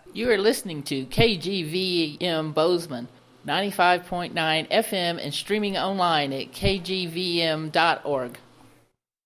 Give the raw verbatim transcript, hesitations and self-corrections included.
You are listening to K G V M Bozeman, ninety-five point nine F M and streaming online at k g v m dot org.